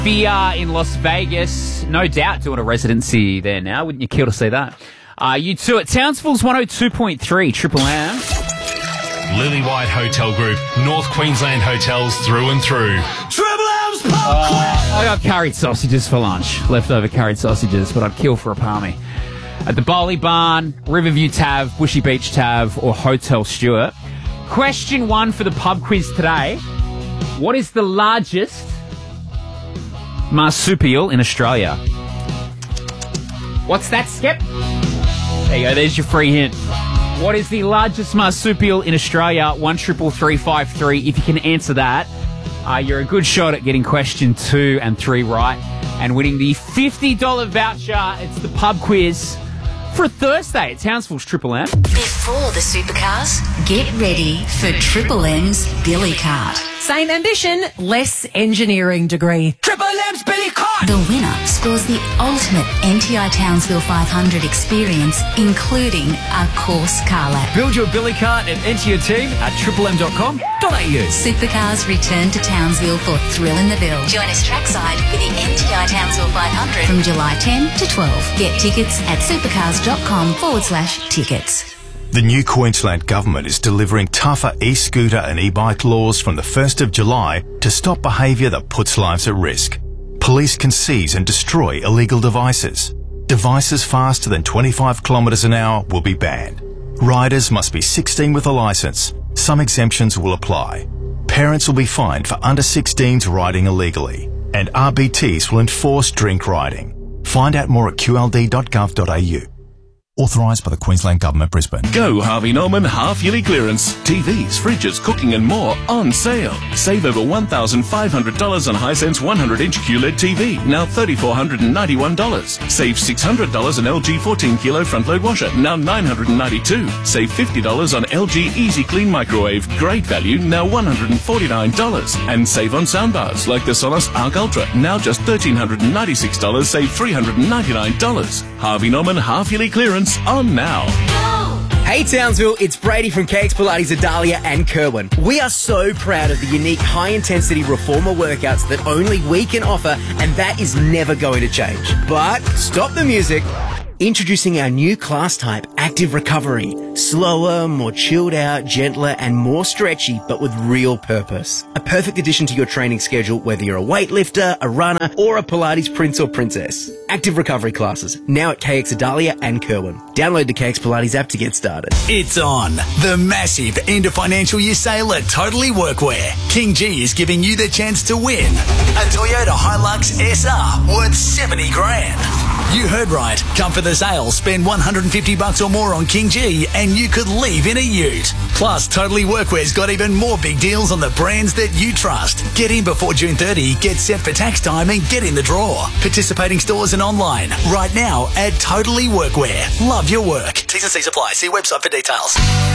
Fear in Las Vegas. No doubt doing a residency there now. Wouldn't you kill to see that? You two at Townsville's 102.3 Triple M. Lily White Hotel Group, North Queensland hotels through and through. Triple M's I got curried sausages for lunch. Leftover curried sausages, but I'd kill for a palmy. At the Bowley Barn, Riverview Tav, Bushy Beach Tav, or Hotel Stewart. Question 1 for the pub quiz today. What is the largest marsupial in Australia? What's that, Skip? There you go, there's your free hint. What is the largest marsupial in Australia? 133353. If you can answer that, you're a good shot at getting question 2 and 3 right and winning the $50 voucher. It's the pub quiz for a Thursday at Townsville's Triple M. Before the supercars, get ready for Triple M's Billy Cart. Same ambition, less engineering degree. Triple M's Billy Cart! The winner scores the ultimate NTI Townsville 500 experience, including a course car lap. Build your Billy Cart and enter your team at triplem.com.au. Supercars return to Townsville for Thrill in the Bill. Join us trackside with the NTI Townsville 500 from July 10 to 12. Get tickets at supercars.com/tickets. The new Queensland Government is delivering tougher e-scooter and e-bike laws from the 1st of July to stop behaviour that puts lives at risk. Police can seize and destroy illegal devices. Devices faster than 25 kilometres an hour will be banned. Riders must be 16 with a licence. Some exemptions will apply. Parents will be fined for under 16s riding illegally. And RBTs will enforce drink riding. Find out more at qld.gov.au. Authorised by the Queensland Government, Brisbane. Go Harvey Norman half-yearly clearance. TVs, fridges, cooking and more on sale. Save over $1,500 on Hisense 100-inch QLED TV, now $3,491. Save $600 on LG 14-kilo front-load washer, now $992. Save $50 on LG Easy Clean microwave, great value, now $149. And save on soundbars like the Sonos Arc Ultra, now just $1,396, save $399. Harvey Norman half-yearly clearance on now. Hey Townsville, it's Brady from KX Pilates Adalia and Kerwin. We are so proud of the unique high-intensity reformer workouts that only we can offer, and that is never going to change. But stop the music. Introducing our new class type, Active Recovery. Slower, more chilled out, gentler and more stretchy, but with real purpose. A perfect addition to your training schedule, whether you're a weightlifter, a runner or a Pilates prince or princess. Active Recovery classes, now at KX Adalia and Kerwin. Download the KX Pilates app to get started. It's on. The massive end of financial year sale at Totally Workwear. King G is giving you the chance to win a Toyota Hilux SR worth 70 grand. You heard right. Come for the sale, spend $150 or more on King G and you could leave in a ute. Plus, Totally Workwear's got even more big deals on the brands that you trust. Get in before June 30, get set for tax time and get in the draw. Participating stores and online right now at Totally Workwear. Love your work. T's and C's apply. See website for details.